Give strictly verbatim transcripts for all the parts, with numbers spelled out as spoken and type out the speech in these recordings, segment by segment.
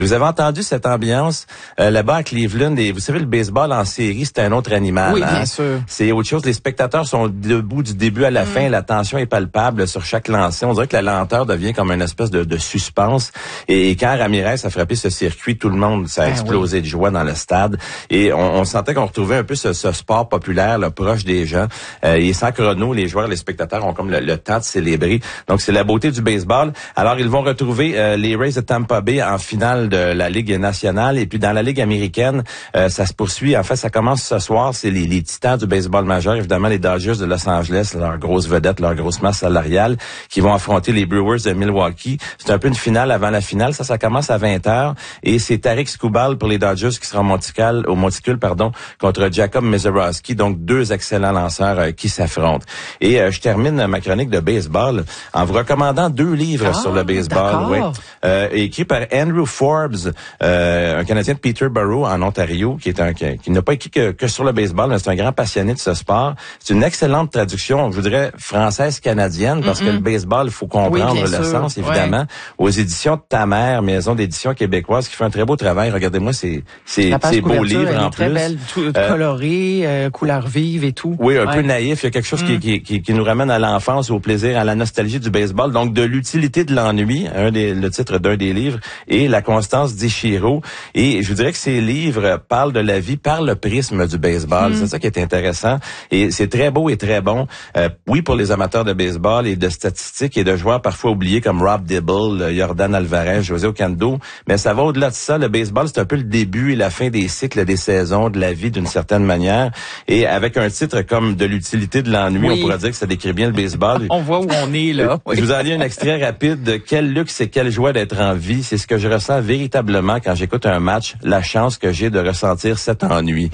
Vous avez entendu cette ambiance euh, là-bas à Cleveland, et vous savez, le baseball en série, c'est un autre animal. Oui, hein? bien sûr. C'est autre chose. Les spectateurs sont debout du début à la mm. fin. La tension est palpable sur chaque lancer. On dirait que la lenteur devient comme une espèce de, de suspense. Et, et quand Ramirez a frappé ce circuit, tout le monde, ça a ben explosé oui. de joie dans le stade. Et on, on sentait qu'on retrouvait un peu ce, ce sport populaire là, proche des gens. Euh, et sans chrono, les joueurs, les spectateurs ont comme le, le temps de célébrer. Donc, c'est la beauté du baseball. Alors, ils vont retrouver euh, les Rays de Tampa Bay en finale de la Ligue nationale. Et puis dans la Ligue américaine, euh, ça se poursuit. En fait, ça commence ce soir. C'est les, les titans du baseball majeur, évidemment les Dodgers de Los Angeles, leur grosse vedette, leur grosse masse salariale, qui vont affronter les Brewers de Milwaukee. C'est un peu une finale avant la finale. Ça, ça commence à vingt heures. Et c'est Tarik Skubal pour les Dodgers qui sera au monticule, au monticule pardon, contre Jacob Mezorowski. Donc deux excellents lanceurs euh, qui s'affrontent. Et euh, je termine ma chronique de baseball en vous recommandant deux livres ah, sur le baseball. Oui. Euh, écrits par Andrew Forbes, Euh, un Canadien de Peterborough en Ontario, qui est un qui, qui n'a pas écrit que, que sur le baseball, mais c'est un grand passionné de ce sport. C'est une excellente traduction, je voudrais française-canadienne, parce mm-hmm. que le baseball, il faut comprendre oui, le sûr. sens, évidemment. Ouais. Aux éditions de Ta Mère, maison d'édition québécoise, qui fait un très beau travail. Regardez-moi ces, ces, ces beaux livres elle en est très plus. Belle, tout, euh, colorée, euh, couleur vive et tout. Oui, un ouais. peu naïf. Il y a quelque chose mm. qui, qui, qui, qui nous ramène à l'enfance, au plaisir, à la nostalgie du baseball. Donc, de l'utilité de l'ennui, un des, le titre d'un des livres, et la constance d'Ichiro. Et je vous dirais que ces livres parlent de la vie par le prisme du baseball. Mm. C'est ça qui est intéressant. Et c'est très beau et très bon. Euh, oui, pour les amateurs de baseball et de statistiques et de joueurs parfois oubliés comme Rob Dibble, Yordan Alvarez, José Ocando. Mais ça va au-delà de ça. Le baseball, c'est un peu le début et la fin des cycles, des saisons, de la vie d'une certaine manière. Et avec un titre comme de l'utilité de l'ennui, oui. on pourrait dire que ça décrit bien le baseball. On voit où on est, là. Oui. Je vous en lis un extrait rapide de quel luxe et quelle joie d'être en vie. C'est ce que je ressens véritablement quand j'écoute un match, la chance que j'ai de ressentir cet ennui.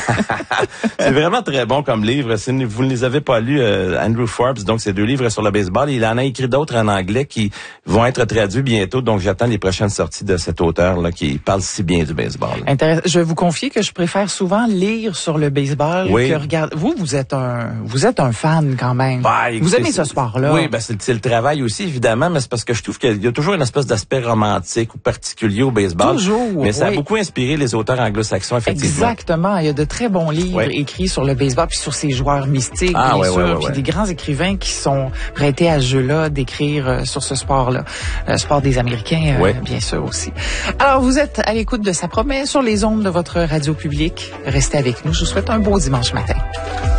C'est vraiment très bon comme livre. Si vous ne les avez pas lus, euh, Andrew Forbes, donc c'est deux livres sur le baseball. Il en a écrit d'autres en anglais qui vont être traduits bientôt. Donc j'attends les prochaines sorties de cet auteur-là qui parle si bien du baseball. Intéressant. Je vais vous confier que je préfère souvent lire sur le baseball oui. que regarder. Vous, vous êtes un, vous êtes un fan quand même. Bah, écoutez, vous aimez ce sport-là. Oui, ben c'est, c'est le travail aussi évidemment, mais c'est parce que je trouve qu'il y a toujours une espèce d'aspect romantique ou particulier au baseball. Toujours. Mais ça oui. a beaucoup inspiré les auteurs anglo-saxons, effectivement. Exactement. Il y a de très bons livres oui. écrits sur le baseball, puis sur ces joueurs mystiques, ah, bien ouais, sûr, ouais, ouais, puis ouais. des grands écrivains qui sont prêtés à ce jeu-là d'écrire euh, sur ce sport-là. Le sport des Américains, euh, ouais. bien sûr aussi. Alors, vous êtes à l'écoute de Ça promet sur les ondes de votre radio publique. Restez avec nous. Je vous souhaite un beau dimanche matin.